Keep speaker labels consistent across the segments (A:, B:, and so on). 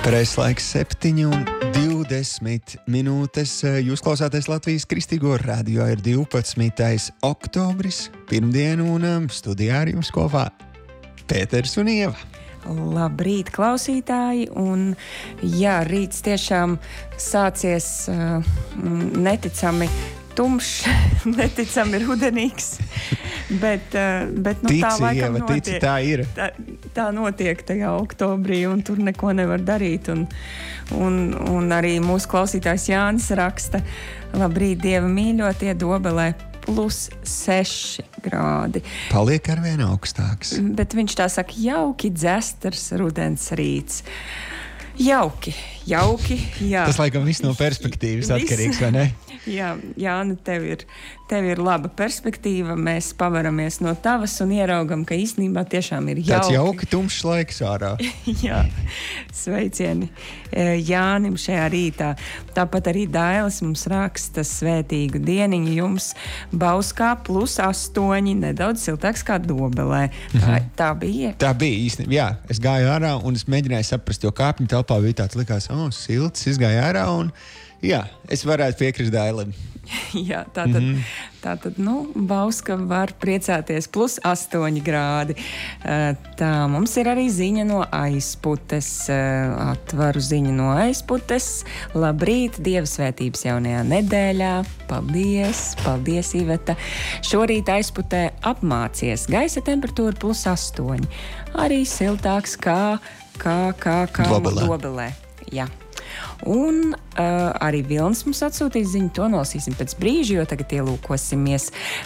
A: Pareizlaiks 7:20 minūtes. Jūs klausāties Latvijas Kristīgo radio. Ir 12. oktobris, pirmdiena, un studijā ar jums kopā Pēters un Ieva.
B: Labrīt, klausītāji! Un, jā, rīts tiešām sācies neticami tumšs, neticami rudenīgs. Bet
A: Tici,
B: tā laikam
A: Ieva,
B: notiek.
A: tici, tā ir.
B: Tā notiek tajā oktobrī, un tur neko nevar darīt. Un arī mūsu klausītājs Jānis raksta: labrīt, Dieva mīļotie, Dobelē +6 grādi.
A: Paliek arvien augstāks.
B: Bet viņš tā saka, jauki dzestars rudens rīts. Jauki, jā.
A: Tas laikam viss no perspektīvas atkarīgs, vai ne?
B: Jā, Jāni, tev ir laba perspektīva. Mēs pavaramies no tavas un ieraugam, ka īstenībā tiešām ir jauki.
A: Tāds jauki tumšs laiks ārā.
B: Jā, sveicieni Jānim šajā rītā. Tāpat arī Dailis mums raksta: svētīgu dieniņu jums Bauskā +8, nedaudz siltāks kā Dobelē. Tā bija?
A: Tā bija īstenībā, jā. Es gāju ārā un es mēģināju saprast, jo kāpņu telpā bija tāds likās, silts, es gāju ārā un jā, es varētu piekrist Dailim.
B: Jā, tātad, Bauska var priecāties +8 grādi. Tā, mums ir arī ziņa no aizputes. Atvaru ziņu no aizputes. Labrīt, Dieva svētības jaunajā nedēļā. Paldies, Iveta. Šorīt aizputē apmācies. Gaisa temperatūra +8. Arī siltāks kā Dobelē. Jā. Un arī Vilnis mums atsūtīs ziņu, to nolasīsim pēc brīža, jo tagad ielūkosimies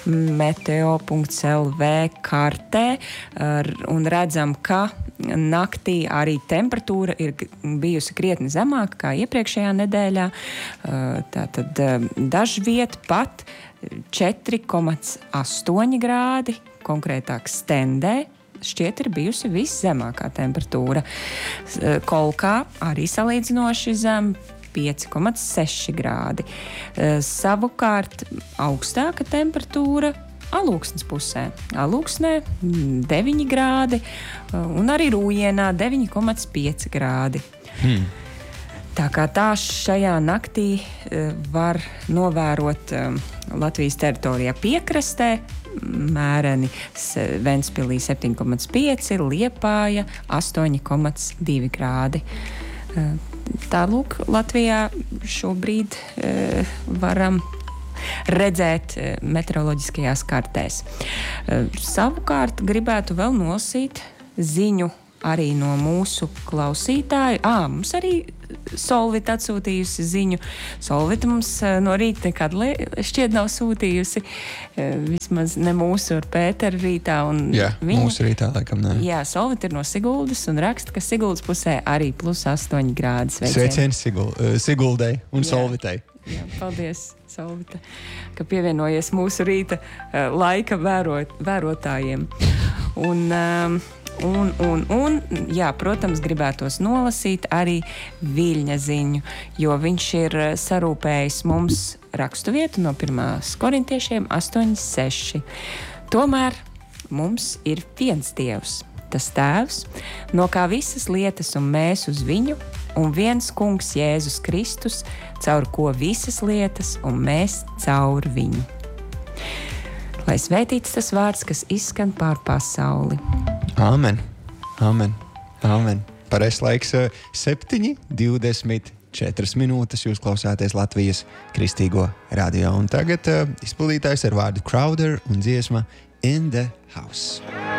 B: meteo.lv kartē un redzam, ka naktī arī temperatūra ir bijusi krietni zemāka kā iepriekšējā nedēļā. Tātad dažviet pat 4,8 grādi, konkrētāk Stendē. Šķiet, ir bijusi viszemākā temperatūra. Kolkā arī salīdzinoši zem 5,6 grādi. Savukārt augstāka temperatūra Alūksnes pusē. Alūksnē 9 grādi un arī Rūjienā 9,5 grādi. Tā kā tā šajā naktī var novērot Latvijas teritorijā piekrastē, mēreni Ventspilī 7,5, Liepāja 8,2 grādi. Tālūk, Latvijā šobrīd varam redzēt meteoroloģiskajās kartēs. Savukārt gribētu vēl nolasīt ziņu arī no mūsu klausītāju. Mums arī Solvita atsūtījusi ziņu. Solvita mums no rīta nekad šķiet nav sūtījusi, vismaz ne mūsu ar Pēteru rītā.
A: Jā, mūsu rītā laikam ne.
B: Jā, Solvita ir no Siguldas un raksta, ka Siguldas pusē arī +8 grādi.
A: Sveicieni Siguldai un Solvitai.
B: Jā, paldies, Solvita, ka pievienojies mūsu rīta laika vērotājiem. Un, jā, protams, gribētos nolasīt arī Viļņa ziņu, jo viņš ir sarūpējis mums raksturvietu no 1. korintiešiem 8,6. Tomēr mums ir viens Dievs, tas Tēvs, no kā visas lietas un mēs uz viņu, un viens Kungs Jēzus Kristus, caur ko visas lietas un mēs caur viņu. Lai svētīts tas vārds, kas izskan pār pasauli.
A: Āmen. Pareizlaiks 7:24 minūtes. Jūs klausāties Latvijas Kristīgo radio. Un tagad izpildītājs ar vārdu Crowder un dziesma In the House.